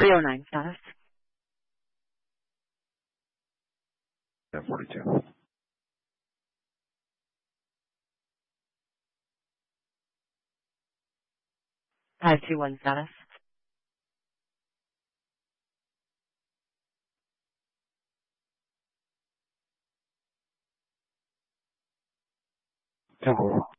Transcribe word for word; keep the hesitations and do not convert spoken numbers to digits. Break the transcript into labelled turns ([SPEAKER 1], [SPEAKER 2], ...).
[SPEAKER 1] three oh nine status.
[SPEAKER 2] ten forty-two.
[SPEAKER 1] five two one status.
[SPEAKER 2] ten